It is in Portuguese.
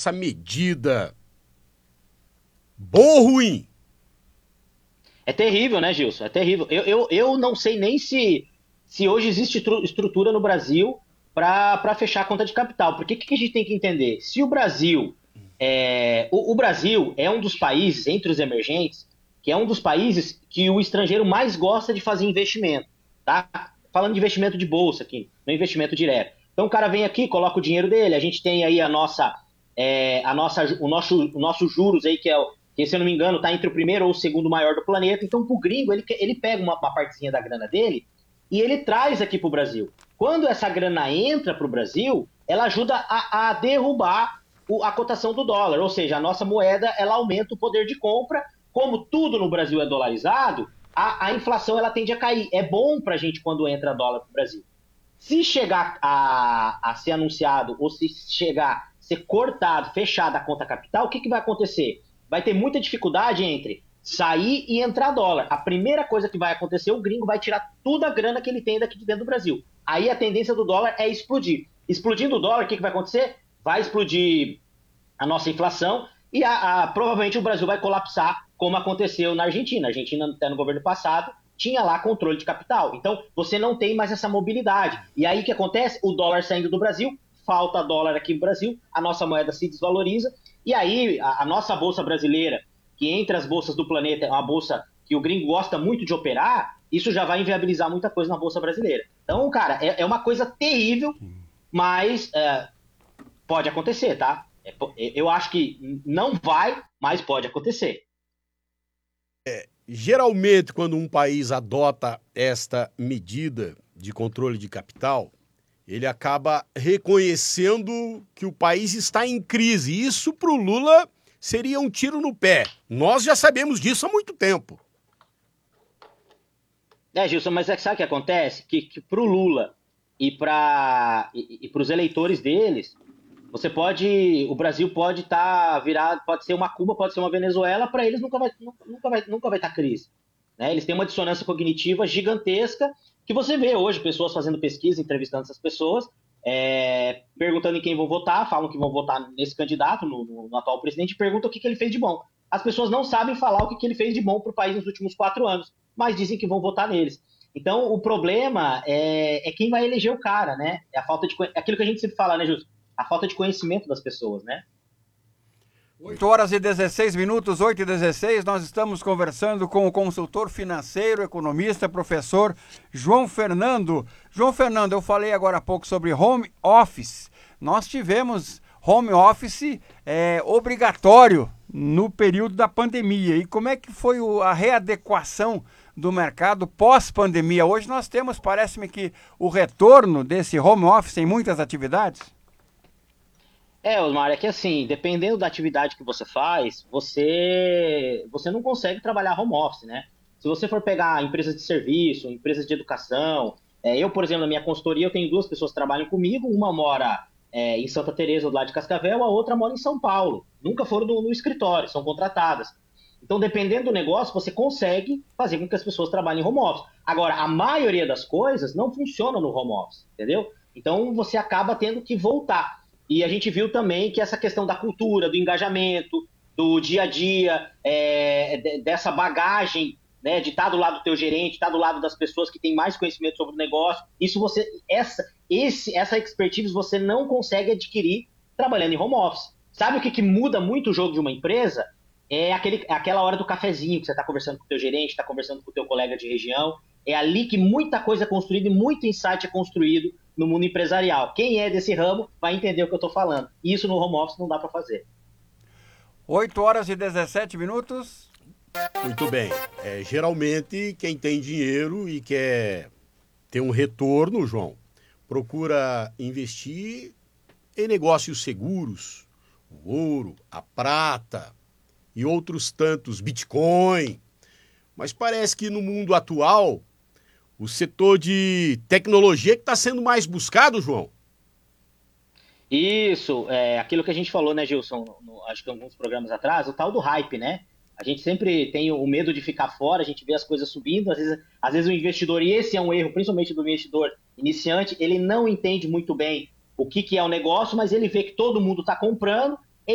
essa medida? Bom ou ruim? É terrível, né, Gilson? É terrível. Eu não sei nem se hoje existe estrutura no Brasil para fechar a conta de capital. Porque o que a gente tem que entender? Se o Brasil. O Brasil é um dos países, entre os emergentes, que é um dos países que o estrangeiro mais gosta de fazer investimento. Tá? Falando de investimento de bolsa aqui, não investimento direto. Então o cara vem aqui, coloca o dinheiro dele, a gente tem aí o nosso juros aí, que se eu não me engano está entre o primeiro ou o segundo maior do planeta. Então pro gringo, ele pega uma partezinha da grana dele e ele traz aqui pro Brasil. Quando essa grana entra pro Brasil, ela ajuda a derrubar a cotação do dólar, ou seja, a nossa moeda ela aumenta o poder de compra. Como tudo no Brasil é dolarizado, a inflação ela tende a cair. É bom para a gente quando entra dólar para o Brasil. Se chegar a ser anunciado ou se chegar a ser cortado, fechada a conta capital, o que vai acontecer? Vai ter muita dificuldade entre sair e entrar dólar. A primeira coisa que vai acontecer, o gringo vai tirar toda a grana que ele tem daqui de dentro do Brasil. Aí a tendência do dólar é explodir. Explodindo o dólar, o que vai acontecer? Vai explodir a nossa inflação e provavelmente o Brasil vai colapsar, como aconteceu na Argentina. A Argentina, até no governo passado, tinha lá controle de capital. Então, você não tem mais essa mobilidade. E aí o que acontece? O dólar saindo do Brasil, falta dólar aqui no Brasil, a nossa moeda se desvaloriza, e aí a nossa bolsa brasileira, que entre as bolsas do planeta é uma bolsa que o gringo gosta muito de operar, isso já vai inviabilizar muita coisa na bolsa brasileira. Então, cara, é uma coisa terrível, mas pode acontecer, tá? Eu acho que não vai, mas pode acontecer. Geralmente, quando um país adota esta medida de controle de capital, ele acaba reconhecendo que o país está em crise. Isso para o Lula seria um tiro no pé. Nós já sabemos disso há muito tempo. Gilson, mas sabe o que acontece? Que para o Lula e para os eleitores deles, o Brasil pode estar virado, pode ser uma Cuba, pode ser uma Venezuela, para eles nunca vai estar crise. Né? Eles têm uma dissonância cognitiva gigantesca que você vê hoje pessoas fazendo pesquisa, entrevistando essas pessoas, perguntando em quem vão votar, falam que vão votar nesse candidato, no atual presidente, e perguntam o que ele fez de bom. As pessoas não sabem falar o que ele fez de bom para o país nos últimos 4 anos, mas dizem que vão votar neles. Então, o problema é quem vai eleger o cara, né? É a falta de aquilo que a gente sempre fala, né, Justo? A falta de conhecimento das pessoas, né? 8h16, 8h16, nós estamos conversando com o consultor financeiro, economista, professor João Fernando. João Fernando, eu falei agora há pouco sobre home office. Nós tivemos home office obrigatório no período da pandemia. E como é que foi a readequação do mercado pós-pandemia? Hoje nós temos, parece-me que, o retorno desse home office em muitas atividades. Osmar, é que assim, dependendo da atividade que você faz, você não consegue trabalhar home office, né? Se você for pegar empresas de serviço, empresas de educação, eu, por exemplo, na minha consultoria, eu tenho 2 pessoas que trabalham comigo, uma mora em Santa Teresa, do lado de Cascavel, a outra mora em São Paulo. Nunca foram no escritório, são contratadas. Então, dependendo do negócio, você consegue fazer com que as pessoas trabalhem em home office. Agora, a maioria das coisas não funciona no home office, entendeu? Então, você acaba tendo que voltar. E a gente viu também que essa questão da cultura, do engajamento, do dia a dia, dessa bagagem, né, de estar do lado do teu gerente, estar do lado das pessoas que têm mais conhecimento sobre o negócio, essa expertise você não consegue adquirir trabalhando em home office. Sabe o que muda muito o jogo de uma empresa? É aquela hora do cafezinho que você está conversando com o teu gerente, está conversando com o teu colega de região. É ali que muita coisa é construída e muito insight é construído no mundo empresarial. Quem é desse ramo vai entender o que eu estou falando. E isso no home office não dá para fazer. 8h17. Muito bem. Geralmente, quem tem dinheiro e quer ter um retorno, João, procura investir em negócios seguros, o ouro, a prata e outros tantos, Bitcoin. Mas parece que no mundo atual, o setor de tecnologia que está sendo mais buscado, João. Isso, aquilo que a gente falou, né, Gilson, acho que alguns programas atrás, o tal do hype, né? A gente sempre tem o medo de ficar fora, a gente vê as coisas subindo, às vezes o investidor, e esse é um erro, principalmente do investidor iniciante, ele não entende muito bem o que é o negócio, mas ele vê que todo mundo está comprando,